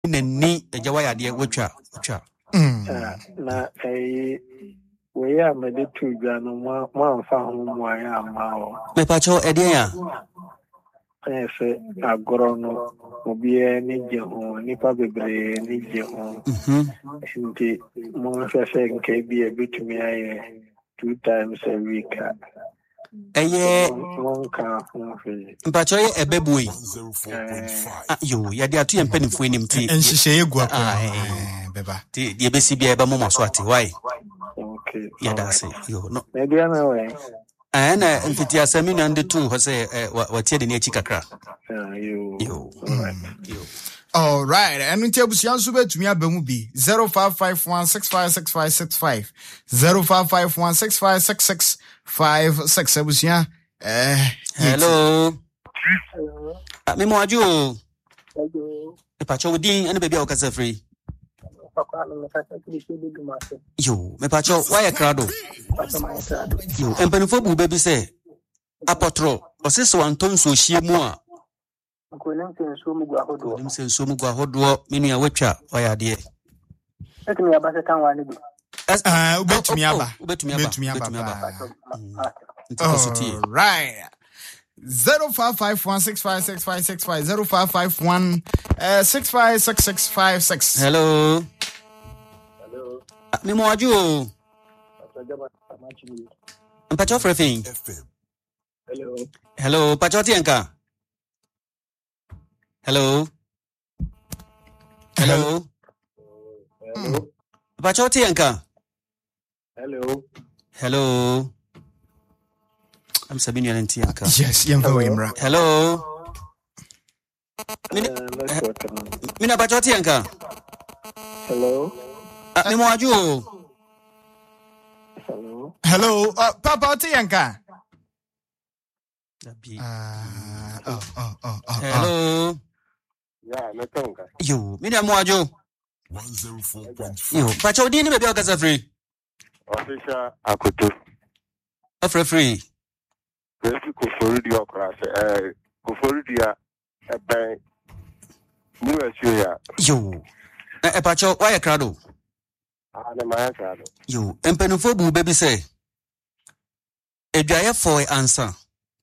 Nani eja waya de wotwa. Na we are made to Jano one found why am now. Me pacho edia. I say agrono obi any jeho nipa bebre ni jeho. Nti mo say nke bi a bit me aye 2 times a week. One car Mpacho ye ebebui. Yo, ya de atu ye mpanifo enim ti. Enhihye egu akwa. Beba. Ti de besi bia eba mo so ate why? Okay. Ya da say. Yo, no. Maybe na way. Na mfiti asemi na nde tu ho say watie de ne achi kakra. Yo. All right. And until Busian Sube to me abamu bi 0551656565 0551656656 Busian. Hello. Me mo aju. Hello. E pacho wudin ene baby akasa free. Yo, me pacho why crowd? Yo, empanifo bu baby say apotro oseso anton so hie mu a Konim senso mu gwa hodo menu ya wetwa oya de. Etumi aba se kan wani bi. Ubetumi aba. All right. 0551656565 0551656656. Hello. Me mo aju. Pacho frefin. Hello, pacho tienka. Hello. Pacho tienka. Hello. I'm Sabine Tienka. Yes, Imra. Hello. Mina pacho tienka. Hello. Me mo aju. Hello. Papa tienka. Hello. Yeah, metonga. Yo, mina mo aju. 104.4. Yo, pacho di ni baby akasa free. Official akoto. Offer free. Wefi ko foridi okra se ko foridi a ben mu esu ya. Yo. E pacho why crowd? Na my crowd. Yo, empanifo bu baby say. Edwaye for answer.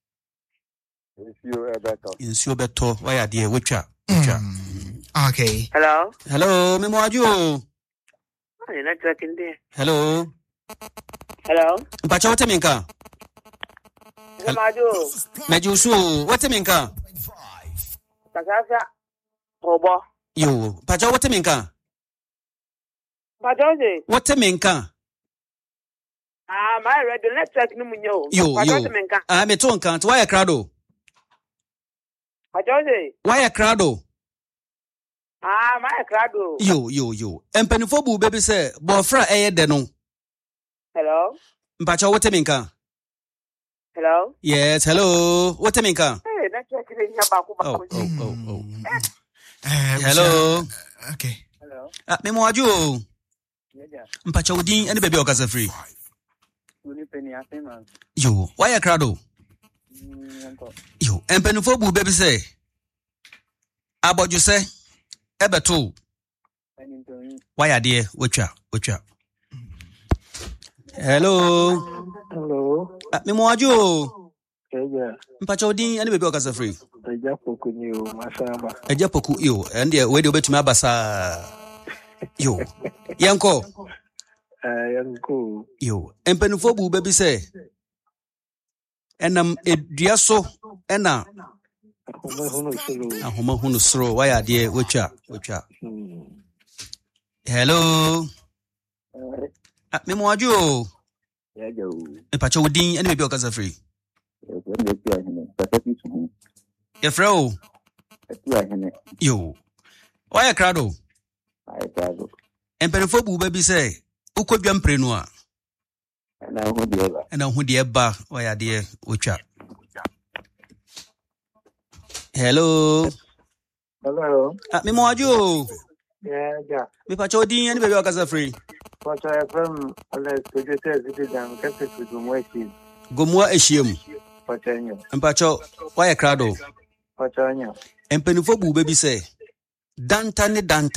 Insio beto why are there witcha. Okay. Hello, me mo aju. Network in there. Hello. Pacho what minka? Mejusu, what minka? Kasasa Robo. Yo, Pacho what minka? Pajoje. What minka? My red network no munyo. Yo. Me tonka, why a crowd? Pajoje. Why a crowd? My crowd. Yo. Empanifo bu baby say, bofra de no. Hello. Pacho what minka? Hello? Yes, hello. What do you mean? Hey, that's what you Oh. Hello. Okay. Hello. Me mo aju. Mpacha udin any baby okasa free. Yo, why a crowd? Yo, empanifo bu baby say. Aboju say, ebeto. Why are there? Whatcha? Hello. Me mo aju. Mpacha odin ani baby okasa free. Ejapoku ni o masamba. Ejapoku yo, ende we de obetumi abasa. Yo. Yanko. Yanko. Yo, empanifo bu baby say. Enam eduaso ena ahoma hunu sro why are there wetwa. Hello. Me mo aju. Mpacha odin ani baby okasa free. Efreo. Yo. Why a crowd? Empanifo bu baby say, ukwadwa mprenu a. Na hu de ba, why are there wetwa. Hello. Me mo aju. Yeah. Me pacha odin ani baby okasa free. Pacha FM let's produce citizen kase kudumweki. Gomwa ehiem. Pacha nyo. Mpacha why a crowd? Pacha nyo. Empanifo bu baby say, danta ne danta